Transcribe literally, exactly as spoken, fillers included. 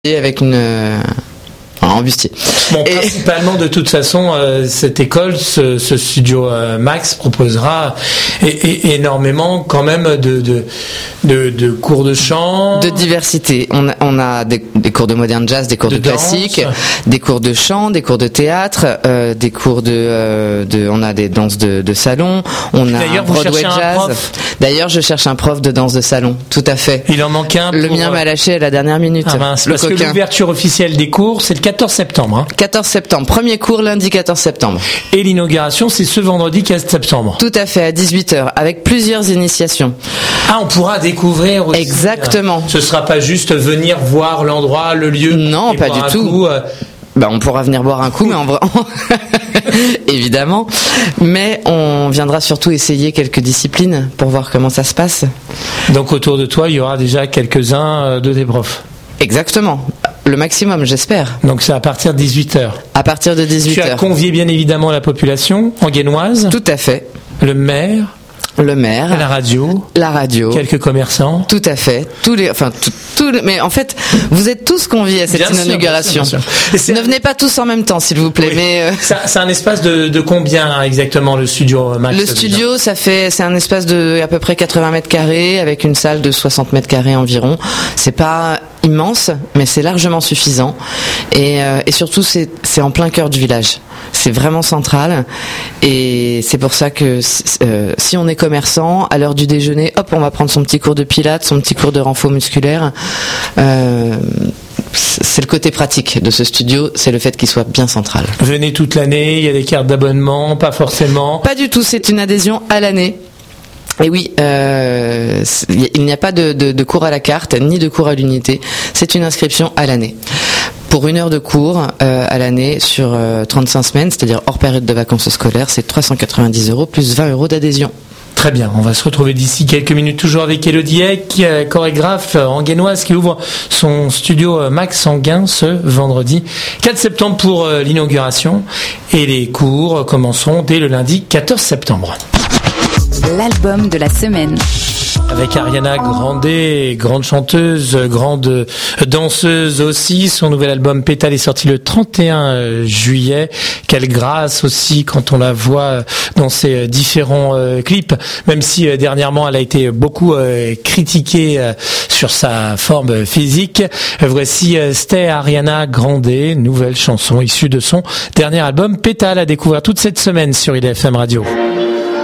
avec une euh, en bustier. Bon, et... principalement de toute façon, euh, cette école, ce, ce studio euh, Max proposera et, et, énormément quand même de, de, de, de cours de chant, de diversité. On a, on a des, des cours de modern jazz, des cours de, de classique, des cours de chant, des cours de théâtre, euh, des cours de, euh, de, on a des danses de, de salon, on a D'ailleurs, Broadway vous cherchez jazz. Un prof. D'ailleurs, je cherche un prof de danse de salon. Tout à fait. Il en manque un. Le pour... mien m'a lâché à la dernière minute. Ah mince, le parce coquin. que l'ouverture officielle des cours, c'est le quatorze septembre. Hein. quatorze septembre. Premier cours lundi quatorze septembre. Et l'inauguration, c'est ce vendredi quinze septembre. Tout à fait, à dix-huit heures, avec plusieurs initiations. Ah, on pourra découvrir aussi. Exactement. Ce sera pas juste venir voir l'endroit, le lieu. Non, pas du tout. Coup, euh... Bah, on pourra venir boire un coup, mais en vrai, évidemment. Mais on viendra surtout essayer quelques disciplines pour voir comment ça se passe. Donc autour de toi, il y aura déjà quelques-uns de tes profs. Exactement. Le maximum, j'espère. Donc c'est à partir de dix-huit heures. À partir de dix-huit heures. Tu as convié bien évidemment la population anghénoise. Tout à fait. Le maire. Le maire, la radio, la radio, quelques commerçants. Tout à fait, tous les, enfin tout, tout les, mais en fait, vous êtes tous conviés à cette bien inauguration. Sûr, bien sûr, bien sûr. Ne venez pas tous en même temps, s'il vous plaît. Oui. Mais euh... c'est, c'est un espace de, de combien hein, exactement le studio Max? Le studio, ça fait, c'est un espace de à peu près quatre-vingts mètres carrés avec une salle de soixante mètres carrés environ. C'est pas immense, mais c'est largement suffisant. Et, euh, et surtout, c'est, c'est en plein cœur du village. C'est vraiment central. Et c'est pour ça que euh, si on est commerçant, à l'heure du déjeuner, hop, on va prendre son petit cours de pilates, son petit cours de renfort musculaire. Euh, c'est le côté pratique de ce studio, c'est le fait qu'il soit bien central. Venez toute l'année, il y a des cartes d'abonnement, pas forcément. Pas du tout, c'est une adhésion à l'année. Et oui, euh, il n'y a pas de, de, de cours à la carte, ni de cours à l'unité. C'est une inscription à l'année. Pour une heure de cours euh, à l'année sur euh, trente-cinq semaines, c'est-à-dire hors période de vacances scolaires, c'est trois cent quatre-vingt-dix euros plus vingt euros d'adhésion. Très bien, on va se retrouver d'ici quelques minutes toujours avec Élodie Eck, chorégraphe anghénoise qui ouvre son studio Max Anguin ce vendredi quatre septembre pour l'inauguration et les cours commenceront dès le lundi quatorze septembre. L'album de la semaine. Avec Ariana Grande, grande chanteuse, grande danseuse aussi. Son nouvel album Pétale est sorti le trente et un juillet. Quelle grâce aussi quand on la voit dans ses différents clips. Même si dernièrement elle a été beaucoup critiquée sur sa forme physique. Voici Stay Ariana Grande, nouvelle chanson issue de son dernier album Pétale à découvrir toute cette semaine sur I D F M Radio.